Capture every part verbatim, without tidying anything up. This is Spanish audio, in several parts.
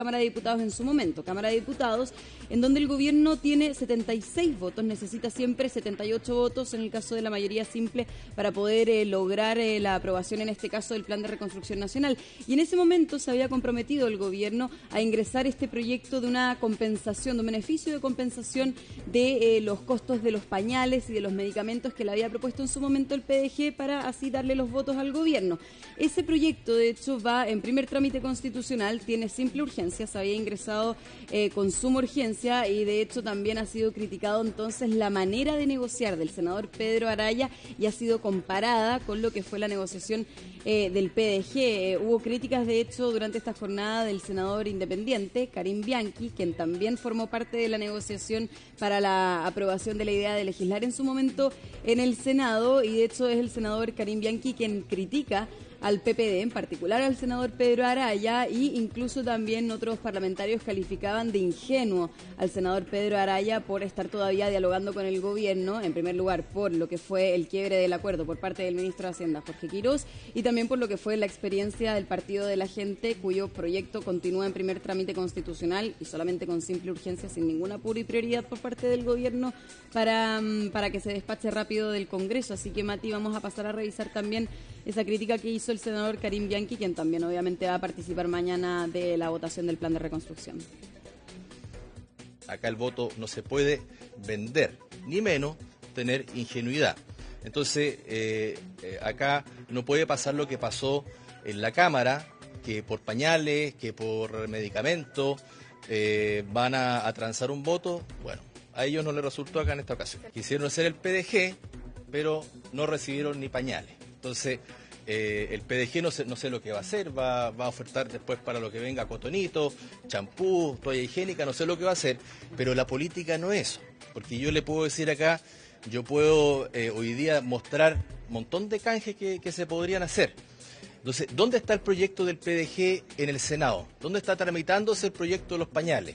Cámara de Diputados en su momento, Cámara de Diputados, en donde el gobierno tiene setenta y seis votos, necesita siempre setenta y ocho votos en el caso de la mayoría simple para poder eh, lograr eh, la aprobación en este caso del Plan de Reconstrucción Nacional. Y en ese momento se había comprometido el gobierno a ingresar este proyecto de una compensación, de un beneficio de compensación de eh, los costos de los pañales y de los medicamentos que le había propuesto en su momento el P D G para así darle los votos al gobierno. Ese proyecto, de hecho, va en primer trámite constitucional, tiene simple urgencia. Se había ingresado eh, con suma urgencia y de hecho también ha sido criticado entonces la manera de negociar del senador Pedro Araya y ha sido comparada con lo que fue la negociación eh, del P D G. Eh, hubo críticas de hecho durante esta jornada del senador independiente Karim Bianchi, quien también formó parte de la negociación para la aprobación de la idea de legislar en su momento en el Senado, y de hecho es el senador Karim Bianchi quien critica al P P D, en particular al senador Pedro Araya, y incluso también otros parlamentarios calificaban de ingenuo al senador Pedro Araya por estar todavía dialogando con el gobierno, en primer lugar por lo que fue el quiebre del acuerdo por parte del ministro de Hacienda, Jorge Quirós, y también por lo que fue la experiencia del Partido de la Gente, cuyo proyecto continúa en primer trámite constitucional y solamente con simple urgencia, sin ningún apuro y prioridad por parte del gobierno para, para que se despache rápido del Congreso. Así que, Mati, vamos a pasar a revisar también esa crítica que hizo el senador Karim Bianchi, quien también obviamente va a participar mañana de la votación del plan de reconstrucción. Acá el voto no se puede vender, ni menos tener ingenuidad. Entonces, eh, eh, acá no puede pasar lo que pasó en la Cámara, que por pañales, que por medicamentos eh, van a, a transar un voto. Bueno, a ellos no les resultó acá en esta ocasión. Quisieron hacer el P D G, pero no recibieron ni pañales. Entonces, eh, el P D G no sé, no sé lo que va a hacer, va, va a ofertar después para lo que venga cotonito, champú, toalla higiénica, no sé lo que va a hacer, pero la política no es eso, porque yo le puedo decir acá, yo puedo eh, hoy día mostrar un montón de canjes que, que se podrían hacer. Entonces, ¿dónde está el proyecto del P D G en el Senado? ¿Dónde está tramitándose el proyecto de los pañales?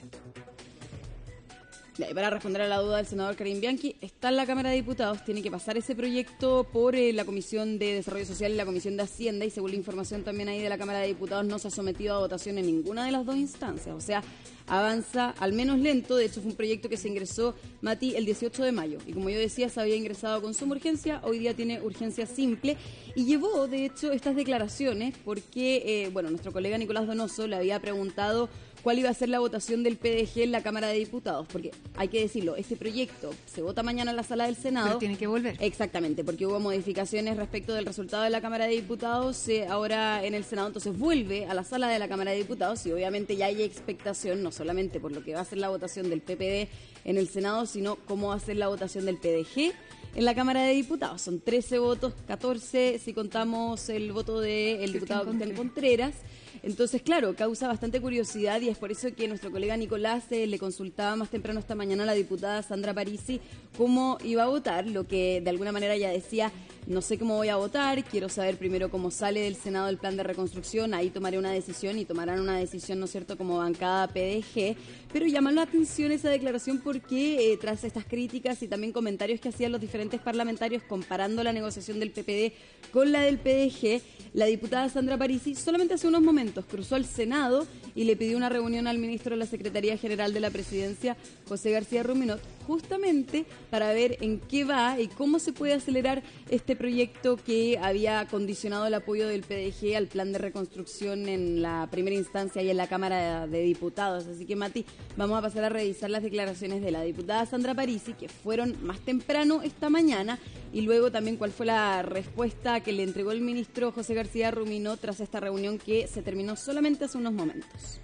Para responder a la duda del senador Karim Bianchi, está en la Cámara de Diputados, tiene que pasar ese proyecto por eh, la Comisión de Desarrollo Social y la Comisión de Hacienda, y según la información también ahí de la Cámara de Diputados no se ha sometido a votación en ninguna de las dos instancias, o sea, avanza al menos lento. De hecho fue un proyecto que se ingresó, Mati, el dieciocho de mayo, y como yo decía, se había ingresado con suma urgencia, hoy día tiene urgencia simple, y llevó de hecho estas declaraciones porque, eh, bueno, nuestro colega Nicolás Donoso le había preguntado cuál iba a ser la votación del P D G en la Cámara de Diputados, porque hay que decirlo, este proyecto se vota mañana en la sala del Senado. Pero tiene que volver. Exactamente, porque hubo modificaciones respecto del resultado de la Cámara de Diputados, eh, ahora en el Senado, entonces vuelve a la sala de la Cámara de Diputados y obviamente ya hay expectación, no solamente por lo que va a ser la votación del P P D en el Senado, sino cómo va a ser la votación del P D G en la Cámara de Diputados. Son trece votos, catorce si contamos el voto del diputado Cristian Contreras. Entonces, claro, causa bastante curiosidad y es por eso que nuestro colega Nicolás eh, le consultaba más temprano esta mañana a la diputada Sandra Parisi cómo iba a votar, lo que de alguna manera ella decía, no sé cómo voy a votar, quiero saber primero cómo sale del Senado el plan de reconstrucción, ahí tomaré una decisión y tomarán una decisión, ¿no es cierto?, como bancada P D G, pero llamó la atención esa declaración porque eh, tras estas críticas y también comentarios que hacían los diferentes parlamentarios comparando la negociación del P P D con la del P D G, la diputada Sandra Parisi solamente hace unos momentos cruzó al Senado y le pidió una reunión al ministro de la Secretaría General de la Presidencia, José García Ruminot, justamente para ver en qué va y cómo se puede acelerar este proyecto que había condicionado el apoyo del P D G al plan de reconstrucción en la primera instancia y en la Cámara de Diputados. Así que, Mati, vamos a pasar a revisar las declaraciones de la diputada Sandra Parisi, que fueron más temprano esta mañana, y luego también cuál fue la respuesta que le entregó el ministro José García Ruminot tras esta reunión que se terminó solamente hace unos momentos.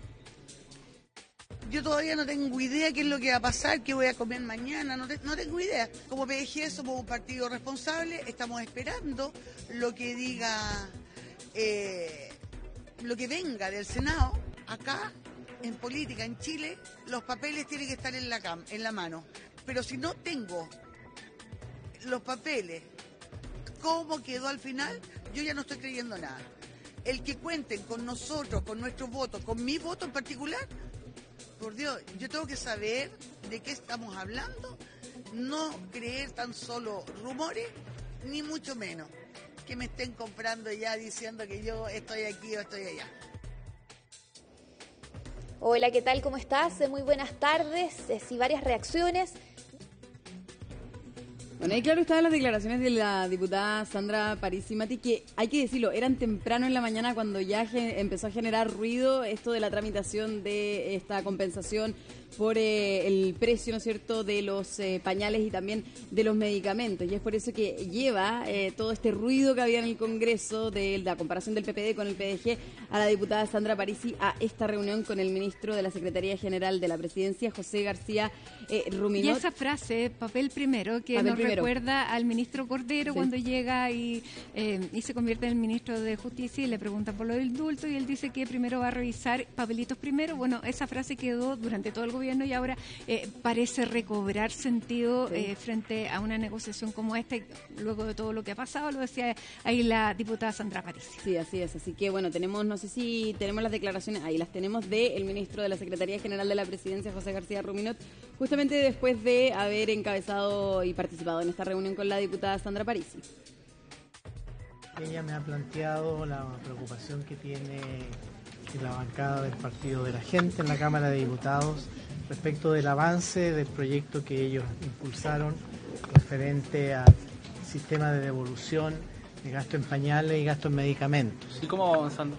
Yo todavía no tengo idea qué es lo que va a pasar, qué voy a comer mañana, no, te, no tengo idea. Como P D G somos un partido responsable, estamos esperando lo que diga, eh, lo que venga del Senado. Acá, en política, en Chile, los papeles tienen que estar en la, cam, en la mano. Pero si no tengo los papeles, cómo quedó al final, yo ya no estoy creyendo nada. El que cuenten con nosotros, con nuestros votos, con mi voto en particular, por Dios, yo tengo que saber de qué estamos hablando, no creer tan solo rumores, ni mucho menos que me estén comprando ya diciendo que yo estoy aquí o estoy allá. Hola, ¿qué tal? ¿Cómo estás? Muy buenas tardes. Eh, sí, varias reacciones. Bueno, ahí claro estaban las declaraciones de la diputada Sandra Parisi Mati, que hay que decirlo, eran temprano en la mañana cuando ya empezó a generar ruido esto de la tramitación de esta compensación por eh, el precio, ¿no es cierto?, de los eh, pañales y también de los medicamentos. Y es por eso que lleva eh, todo este ruido que había en el Congreso de la comparación del P P D con el P D G a la diputada Sandra Parisi a esta reunión con el ministro de la Secretaría General de la Presidencia, José García eh, Ruminot. Y esa frase, papel primero, que papel nos primero. recuerda al ministro Cordero, sí, cuando llega y, eh, y se convierte en el ministro de Justicia y le preguntan por lo del indulto y él dice que primero va a revisar papelitos primero. Bueno, esa frase quedó durante todo el gobierno y ahora eh, parece recobrar sentido sí. eh, frente a una negociación como esta, luego de todo lo que ha pasado, lo decía ahí la diputada Sandra Parisi. Sí, así es, así que bueno, tenemos, no sé si tenemos las declaraciones, ahí las tenemos del ministro de la Secretaría General de la Presidencia, José García Ruminot, justamente después de haber encabezado y participado en esta reunión con la diputada Sandra Parisi. Ella me ha planteado la preocupación que tiene la bancada del Partido de la Gente en la Cámara de Diputados respecto del avance del proyecto que ellos impulsaron referente al sistema de devolución de gasto en pañales y gasto en medicamentos. ¿Y cómo va avanzando?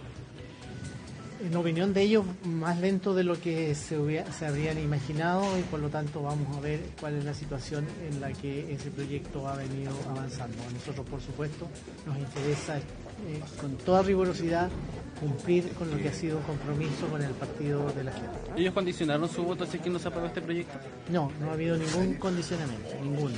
En opinión de ellos, más lento de lo que se, hubiera, se habrían imaginado y por lo tanto vamos a ver cuál es la situación en la que ese proyecto ha venido avanzando. A nosotros, por supuesto, nos interesa eh, con toda rigurosidad cumplir con lo que ha sido un compromiso con el Partido de la Gente. ¿Ellos condicionaron su voto si es que no se aprueba este proyecto? No, no ha habido ningún condicionamiento, ninguno.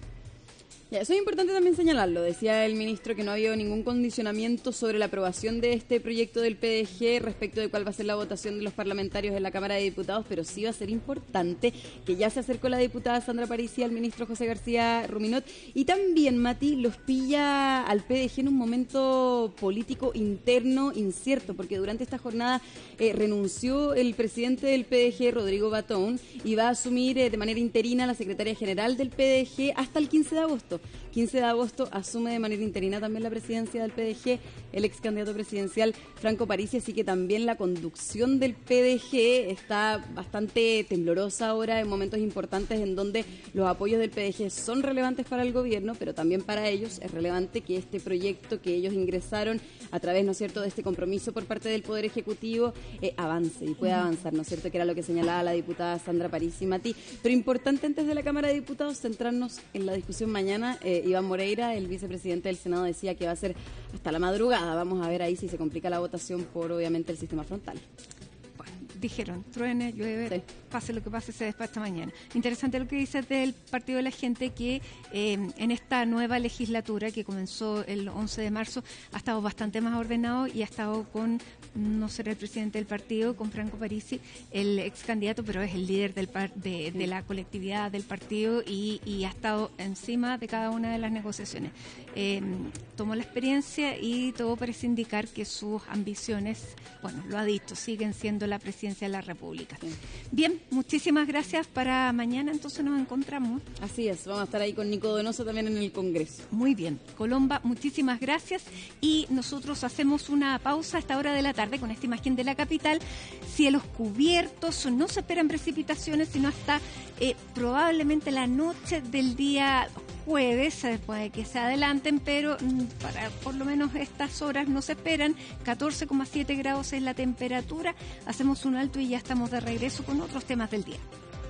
Ya, eso es importante también señalarlo. Decía el ministro que no ha habido ningún condicionamiento sobre la aprobación de este proyecto del P D G respecto de cuál va a ser la votación de los parlamentarios en la Cámara de Diputados, pero sí va a ser importante que ya se acercó la diputada Sandra Parisi al ministro José García Ruminot y también, Mati, los pilla al P D G en un momento político interno incierto, porque durante esta jornada eh, renunció el presidente del P D G, Rodrigo Batón, y va a asumir eh, de manera interina la secretaria general del P D G hasta el quince de agosto. quince de agosto asume de manera interina también la presidencia del P D G el ex candidato presidencial Franco Parisi, así que también la conducción del P D G está bastante temblorosa ahora en momentos importantes en donde los apoyos del P D G son relevantes para el gobierno, pero también para ellos es relevante que este proyecto que ellos ingresaron a través, ¿no es cierto?, de este compromiso por parte del Poder Ejecutivo eh, avance y pueda avanzar, ¿no es cierto?, que era lo que señalaba la diputada Sandra Parisi Mati. Pero importante antes de la Cámara de Diputados centrarnos en la discusión mañana. Eh, Iván Moreira, el vicepresidente del Senado, decía que va a ser hasta la madrugada. Vamos a ver ahí si se complica la votación por, obviamente, el sistema frontal. Bueno, dijeron, truene, llueve, sí, pase lo que pase, se despacha mañana. Interesante lo que dices del Partido de la Gente, que eh, en esta nueva legislatura que comenzó el once de marzo ha estado bastante más ordenado y ha estado con, no será el presidente del partido, con Franco Parisi, el ex candidato, pero es el líder del par de, de la colectividad del partido y, y ha estado encima de cada una de las negociaciones. Eh, tomó la experiencia y todo parece indicar que sus ambiciones, bueno, lo ha dicho, siguen siendo la presidencia de la República. Sí. Bien, muchísimas gracias. Para mañana entonces nos encontramos. Así es, vamos a estar ahí con Nico Donoso también en el Congreso. Muy bien, Colomba, muchísimas gracias y nosotros hacemos una pausa a esta hora de la tarde con esta imagen de la capital. Cielos cubiertos, no se esperan precipitaciones sino hasta eh, probablemente la noche del día jueves, puede que se adelanten, pero para por lo menos estas horas no se esperan. catorce coma siete grados es la temperatura. Hacemos un alto y ya estamos de regreso con otros temas del día.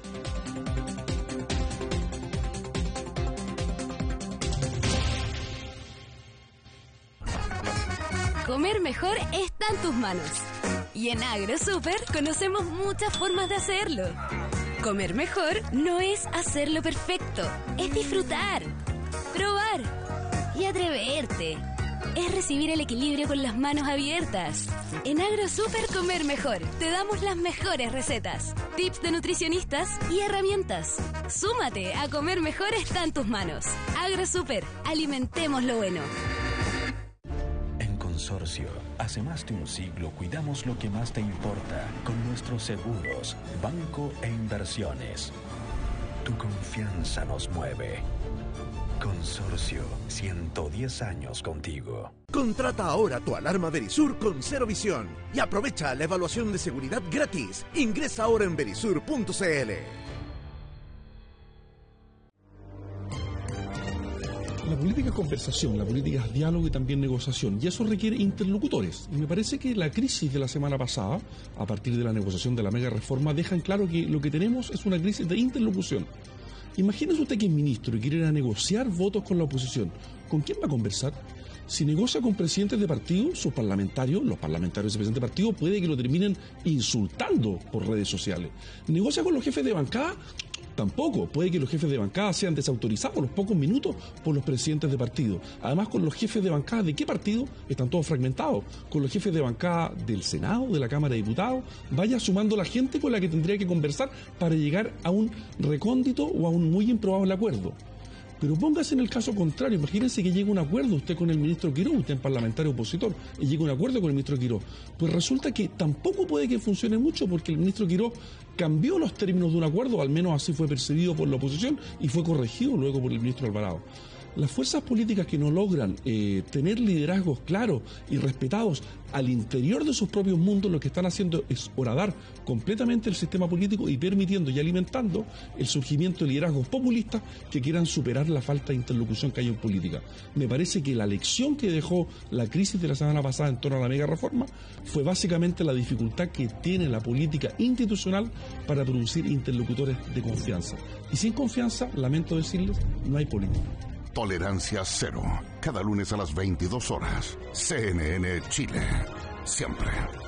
Comer mejor está en tus manos. Y en AgroSuper conocemos muchas formas de hacerlo. Comer mejor no es hacerlo perfecto, es disfrutar, probar y atreverte. Es recibir el equilibrio con las manos abiertas. En AgroSuper Comer Mejor te damos las mejores recetas, tips de nutricionistas y herramientas. Súmate a Comer Mejor está en tus manos. AgroSuper, alimentemos lo bueno. Consorcio. Hace más de un siglo cuidamos lo que más te importa con nuestros seguros, banco e inversiones. Tu confianza nos mueve. Consorcio, ciento diez años contigo. Contrata ahora tu alarma Verisur con Cero Visión y aprovecha la evaluación de seguridad gratis. Ingresa ahora en verisur punto c l. La política es conversación, la política es diálogo y también negociación, y eso requiere interlocutores. Y me parece que la crisis de la semana pasada, a partir de la negociación de la mega reforma, dejan claro que lo que tenemos es una crisis de interlocución. Imagínese usted que es ministro y quiere ir a negociar votos con la oposición. ¿Con quién va a conversar? Si negocia con presidentes de partido, sus parlamentarios, los parlamentarios de presidente de partido, puede que lo terminen insultando por redes sociales. ¿Negocia con los jefes de bancada? Tampoco. Puede que los jefes de bancada sean desautorizados a los pocos minutos por los presidentes de partido. Además, con los jefes de bancada, ¿de qué partido? Están todos fragmentados. Con los jefes de bancada del Senado, de la Cámara de Diputados, vaya sumando la gente con la que tendría que conversar para llegar a un recóndito o a un muy improbable acuerdo. Pero póngase en el caso contrario, imagínense que llega un acuerdo usted con el ministro Quiró, usted es parlamentario opositor, y llega un acuerdo con el ministro Quiró. Pues resulta que tampoco puede que funcione mucho porque el ministro Quiró cambió los términos de un acuerdo, al menos así fue percibido por la oposición y fue corregido luego por el ministro Alvarado. Las fuerzas políticas que no logran eh, tener liderazgos claros y respetados al interior de sus propios mundos, lo que están haciendo es horadar completamente el sistema político y permitiendo y alimentando el surgimiento de liderazgos populistas que quieran superar la falta de interlocución que hay en política. Me parece que la lección que dejó la crisis de la semana pasada en torno a la mega reforma fue básicamente la dificultad que tiene la política institucional para producir interlocutores de confianza. Y sin confianza, lamento decirles, no hay política. Tolerancia cero. Cada lunes a las veintidós horas. C N N Chile. Siempre.